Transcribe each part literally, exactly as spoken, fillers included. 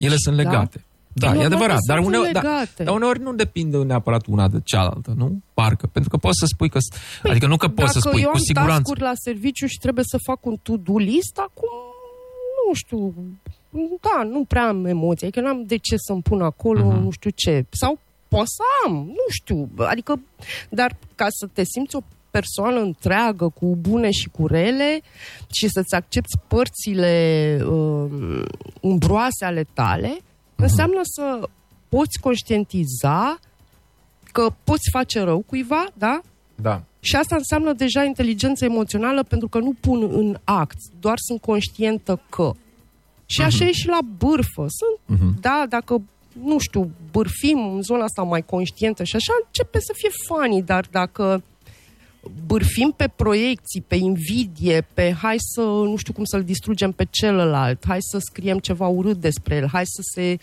Ele sunt legate. Da, da, e adevărat. Dar uneori, da, dar uneori nu depinde neapărat una de cealaltă, nu? Parcă. Pentru că poți să spui că... Păi, adică nu că poți să spui, cu siguranță. Dacă eu am task-uri la serviciu și trebuie să fac un to-do list, acum, nu știu... Da, nu prea am emoții. Adică n-am de ce să-mi pun acolo, uh-huh. nu știu ce. Sau pot să am, nu știu. Adică, dar ca să te simți o persoană întreagă, cu bune și cu rele, și să-ți accepti părțile uh, umbroase ale tale, înseamnă să poți conștientiza că poți face rău cuiva, da? Da. Și asta înseamnă deja inteligență emoțională, pentru că nu pun în act, doar sunt conștientă că. Și așa uh-huh. e și la bârfă. Sunt, uh-huh. da, dacă, nu știu, bârfim în zona asta mai conștientă și așa, începe să fie funny, dar dacă bârfim pe proiecții, pe invidie, pe hai să, nu știu cum să-l distrugem pe celălalt, hai să scriem ceva urât despre el, hai să se...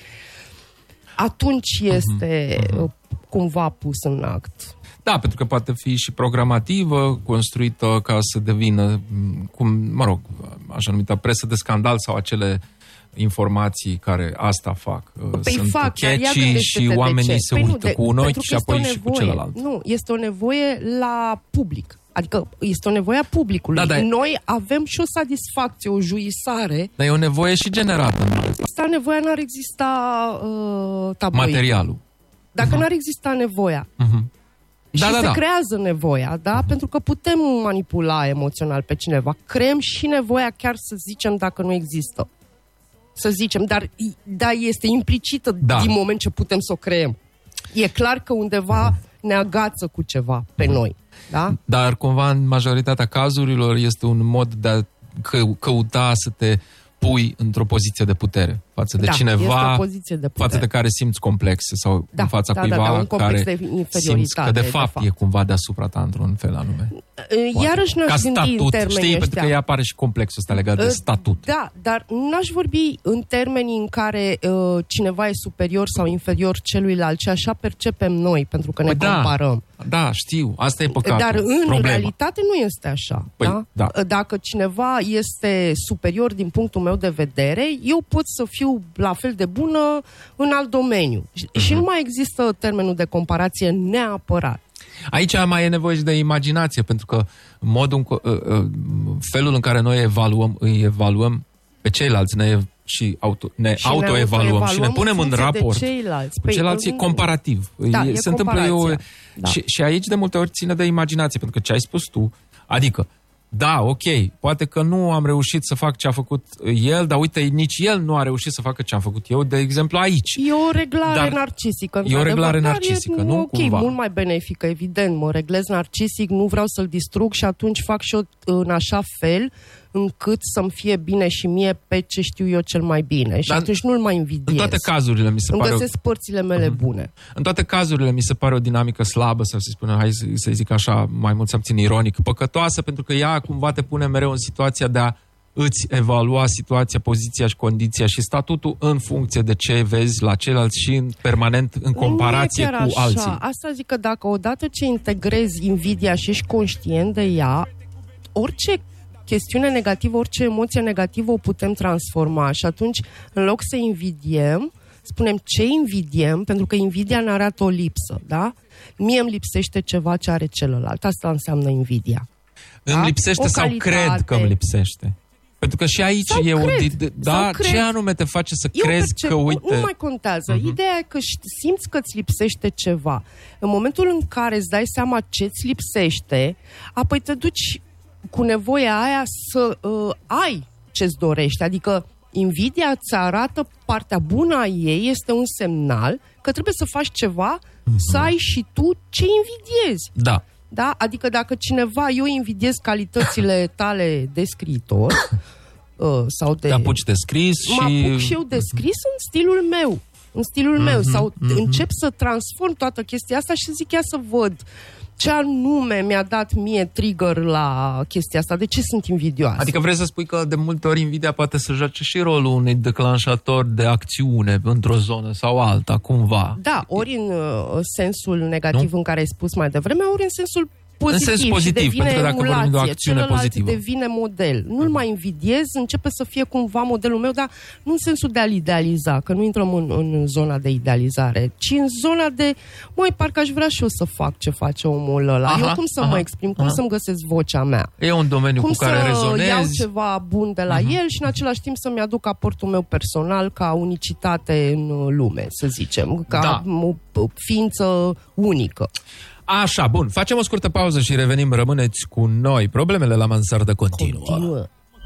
Atunci este uh-huh. cumva pus în act. Da, pentru că poate fi și programativă, construită ca să devină, cum, mă rog, așa numită presă de scandal sau acele informații care asta fac. Păi Sunt fac, catchy și oamenii se păi uită nu, de, cu un ochi și apoi nevoie, și cu celălalt. Nu, este o nevoie la public. Adică este o nevoie a publicului. Da, da. Noi avem și o satisfacție, o juisare. Dar e o nevoie și generată. Asta nevoia n-ar exista uh, tabloid. Materialul. Dacă uh-huh. n-ar exista nevoia. Uh-huh. Și da, da, se da. creează nevoia, da? Pentru că putem manipula emoțional pe cineva. Creăm și nevoia, chiar să zicem, dacă nu există. Să zicem, dar da, este implicită da. din moment ce putem să o creăm. E clar că undeva ne agață cu ceva pe noi, da? Dar cumva în majoritatea cazurilor este un mod de a că, căuta să te pui într-o poziție de putere față de da, cineva de putere. față de care simți complexe sau da, în fața da, cuiva da, da, un care de simți că de fapt, de fapt e cumva deasupra ta într-un fel anume. Poate. Iarăși n-aș ca gândi statut, în termenii știi? ăștia. Pentru că ea apare și complexul ăsta legat de statut. Da, dar n-aș vorbi în termenii în care uh, cineva e superior sau inferior celuilalt, ci așa percepem noi, pentru că ne păi comparăm. Da, da, știu, asta e păcatul. Dar în problema. realitate nu este așa. Păi, da? Da. Dacă cineva este superior din punctul meu de vedere, eu pot să fiu la fel de bună în alt domeniu. Uh-huh. Și nu mai există termenul de comparație neapărat. Aici mai e nevoie și de imaginație, pentru că modul, felul în care noi evaluăm, îi evaluăm pe ceilalți, ne, și, auto, ne și autoevaluăm și ne punem în raport. Ceilalți. Pe ceilalți e comparativ. Da, e, e se întâmplă eu, da. și, și aici de multe ori ține de imaginație, pentru că ce ai spus tu, adică da, ok, poate că nu am reușit să fac ce a făcut el, dar uite, nici el nu a reușit să facă ce am făcut eu, de exemplu, aici. E o reglare dar narcisică. E o reglare narcisică, e, nu? Ok, cumva. Mult mai benefică, evident. Mă reglez narcisic, nu vreau să-l distrug și atunci fac și eu în așa fel încât să-mi fie bine și mie pe ce știu eu cel mai bine. Și dar atunci nu-l mai invidiez. În toate cazurile mi se Îmi pare... găsesc o... părțile mele uh-huh. bune. În toate cazurile mi se pare o dinamică slabă, sau să spunem, hai să zic așa, mai mult sau puțin ironic, păcătoasă, pentru că ea cumva te pune mereu în situația de a îți evalua situația, poziția și condiția și statutul în funcție de ce vezi la ceilalți și în, permanent în comparație cu așa. alții. Asta zic că dacă odată ce integrezi invidia și ești conștient de ea, orice chestiune negativă, orice emoție negativă o putem transforma și atunci, în loc să invidiem, spunem ce invidiem, pentru că invidia ne arată o lipsă, da? Mie îmi lipsește ceva ce are celălalt. Asta înseamnă invidia. Îmi da? lipsește o sau calitate. Cred că îmi lipsește? Pentru că și aici sau e cred, o... Da, ce anume te face să Eu crezi percep, că, uite... Nu mai contează. Uh-huh. Ideea e că simți că îți lipsește ceva. În momentul în care îți dai seama ce îți lipsește, apoi te duci cu nevoia aia să uh, ai ce-ți dorești. Adică invidia îți arată partea bună a ei, este un semnal că trebuie să faci ceva, uh-huh. să ai și tu ce invidiezi. Da. Da? Adică dacă cineva, eu invidiez calitățile tale de scriitor uh, sau de... Te apuci de scris și... Mă apuc și eu de scris în stilul meu. În stilul uh-huh, meu. Sau uh-huh. încep să transform toată chestia asta și să zic, ia să văd ce anume mi-a dat mie trigger la chestia asta? De ce sunt invidioasă? Adică vrei să spui că de multe ori invidia poate să joace și rolul unui declanșator de acțiune într-o zonă sau alta, cumva. Da, ori în uh, sensul negativ nu? În care ai spus mai devreme, ori în sensul pozitiv, în sens pozitiv, și devine pentru că dacă emulație, vorbim de o acțiune celălalt pozitivă. devine model. Nu-l mai invidiez, începe să fie cumva modelul meu, dar nu în sensul de a-l idealiza, că nu intrăm în, în zona de idealizare, ci în zona de, măi, parcă aș vrea și eu să fac ce face omul ăla. Aha, eu cum să aha, mă exprim, cum aha. să-mi găsesc vocea mea. E un domeniu cum cu care rezonezi. Cum să iau ceva bun de la uh-huh. el și în același timp să-mi aduc aportul meu personal ca unicitate în lume, să zicem, ca da. o ființă unică. Așa, bun. Facem o scurtă pauză și revenim. Rămâneți cu noi. Problemele la mansardă continuă. continuă.